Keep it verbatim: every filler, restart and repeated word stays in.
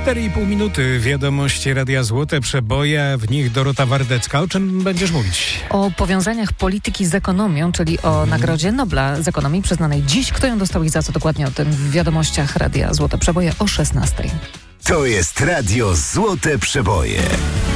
cztery i pół minuty. Wiadomości Radia Złote Przeboje, w nich Dorota Wardecka. O czym będziesz mówić? O powiązaniach polityki z ekonomią, czyli o hmm. Nagrodzie Nobla z ekonomii przyznanej dziś. Kto ją dostał i za co dokładnie, o tym w Wiadomościach Radia Złote Przeboje o szesnastej. To jest Radio Złote Przeboje.